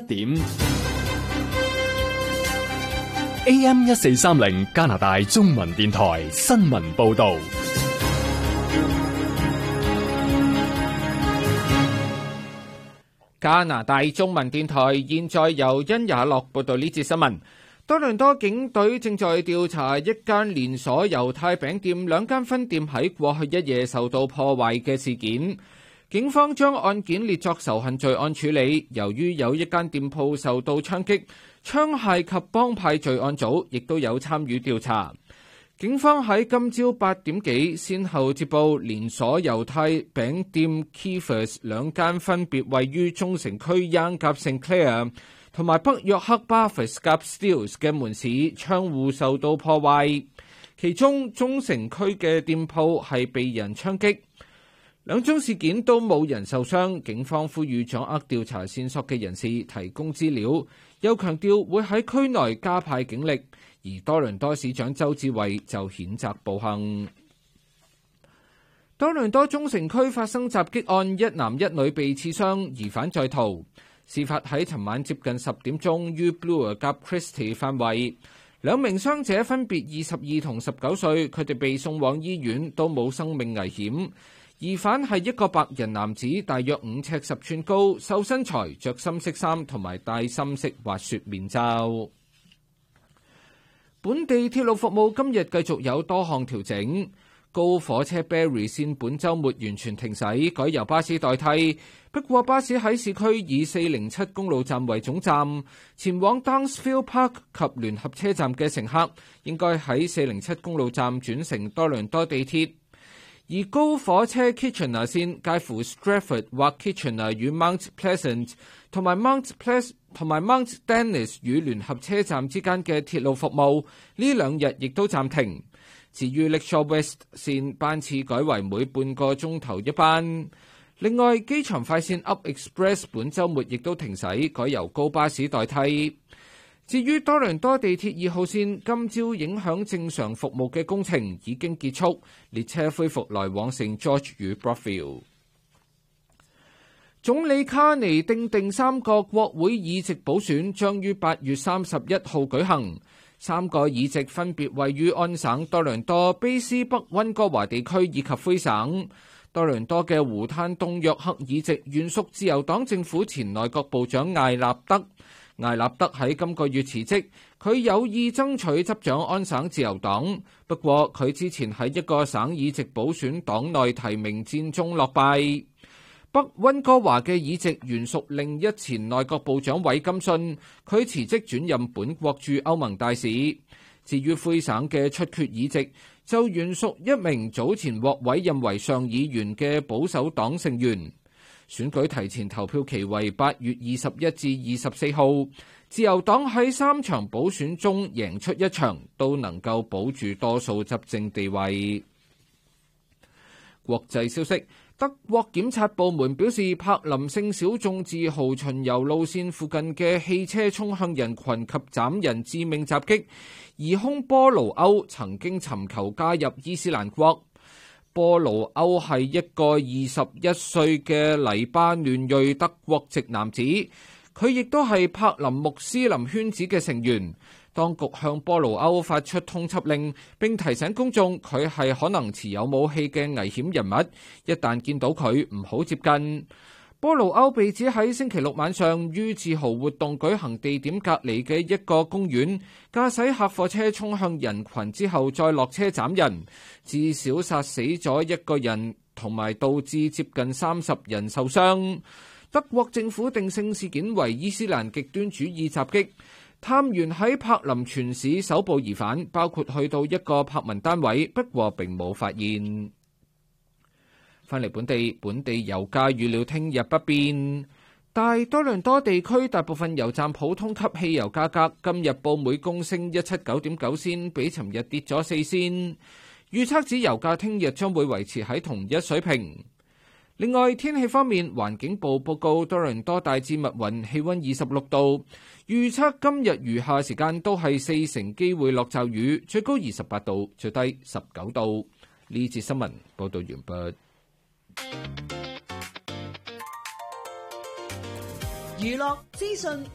點。AM 1430加拿大中文電台新聞報道。 加拿大中文電台現在由殷也樂報道呢節新聞。多倫多警隊正在調查一間連鎖猶太餅店2間分店喺過去一夜受到破壞嘅事件。警方將案件列作仇恨罪案處理。由於有一間店鋪受到槍擊，槍械及幫派罪案組亦都有參與調查。警方喺今朝8點幾先後接報連鎖猶太餅店 Kiefer's 2間分別位於中城區 Yonge 及 St Clair 同埋北約克 Bathurst 及 Steeles 嘅門市窗戶受到破壞，其中中城區嘅店鋪係被人槍擊。兩宗事件都冇人受傷，警方呼籲掌握調查線索嘅人士提供資料，又強調會喺區內加派警力。而多倫多市長周志偉就譴責暴行。多倫多中城區發生襲擊案，一男一女被刺傷，疑犯在逃。事發喺尋晚接近10點鐘，於 Bloor 及 Christie 範圍。兩名傷者分別22同19歲，佢哋被送往醫院，都冇生命危險。疑犯係一個白人男子，大約5尺10寸高，瘦身材，着深色衫同埋戴深色滑雪面罩。本地鐵路服務今日繼續有多項調整，高火車 Barrie 線本週末完全停駛，改由巴士代替。不過巴士喺市區以407公路站為總站，前往 Downsville Park 及聯合車站嘅乘客應該喺407公路站轉乘多倫多地鐵。而高火車 Kitchener 線介乎 Stratford 或 Kitchener 與 Mount Pleasant 同埋 Mount Dennis 與聯合車站之間嘅鐵路服務呢2日亦都暫停。至於 Lakeshore West 線班次改為每半個鐘頭一班。另外，機場快線 Up Express 本週末亦都停駛，改由高巴士代替。至於多倫多地鐵2號線今朝影響正常服務嘅工程已經結束，列車恢復來往St George與 Brockville。總理卡尼訂定3個國會議席補選將於8月31號舉行，3個議席分別位於安省、多倫多、卑斯北溫哥華地區以及魁省。多倫多嘅湖灘東約克議席原屬自由黨政府前內閣部長艾納德。艾納德喺今個月辭職，佢有意爭取執掌安省自由黨，不過佢之前喺一個省議席補選黨內提名戰中落敗。北溫哥華嘅議席原屬另一前內閣部長韋金遜，佢辭職轉任本國駐歐盟大使。至於魁省嘅出缺議席，就原屬一名早前獲委任為上議員嘅保守黨成員。選舉提前投票期為8月21至24號，自由黨喺3場補選中贏出1場，都能夠保住多數執政地位。國際消息，德國檢察部門表示，柏林聖小眾自豪巡遊路線附近嘅汽車衝向人群及斬人致命襲擊，疑兇波盧歐曾經尋求加入伊斯蘭國。波盧歐係一個21歲嘅黎巴嫩裔德國籍男子，佢亦都係柏林穆斯林圈子嘅成員。當局向波盧歐發出通緝令，並提醒公眾佢係可能持有武器嘅危險人物，一旦見到佢唔好接近。波盧歐被指喺星期六晚上於自豪活動舉行地點隔離嘅一個公園，駕駛客貨車衝向人群之後再落車斬人，至少殺死咗1個人，同埋導致接近30人受傷。德國政府定性事件為伊斯蘭極端主義襲擊。探員喺柏林全市搜捕疑犯，包括去到一個柏文單位，不過並冇發現。返嚟本地油價預料聽日不變，大多倫多地區大部分油站普通級汽油價格今日報每公升179.9仙，比尋日跌咗4仙。預測指油價聽日將會維持喺同一水平。另外，天氣方面，環境部報告多倫多大致密雲，氣溫26度。預測今日餘下時間都係4成機會落驟雨，最高28度，最低19度。呢節新聞報道完畢。 娛樂資訊